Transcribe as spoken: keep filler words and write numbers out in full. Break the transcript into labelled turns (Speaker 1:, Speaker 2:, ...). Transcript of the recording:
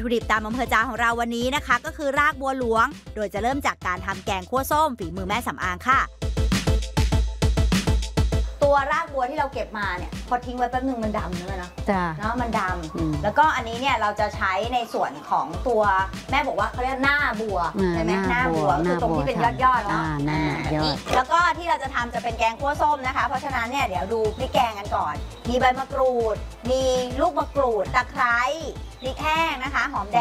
Speaker 1: ถุดิบตามอำเภอจาของเราวันนี้นะคะก็คือรากบัวหลวงโดยจะเริ่มจากการทำแกงคั่วส้มฝีมือแม่สำอางค่ะตัวรากบัวที่เราเก็บมาเนี่ยพอทิ้งไว้แป๊บนึงมันดำเลยนะจ้ะเนาะมันดำแล้วก็อันนี้เนี่ยเราจะใช้ในส่วนของตัวแม่บอกว่าเขาเรียกหน้าบัวใช่ไหมหน้าบัวคือตรงที่เป็นยอดยอดเนาะแล้วก็ที่เราจะทำจะเป็นแกงคั่วส้มนะคะเพราะฉะนั้นเนี่ยเดี๋ยวดูพริกแกงกันก่อนมีใบมะกรูดมีลูกมะกรูดตะไคร้พริกแห้งนะคะหอมแด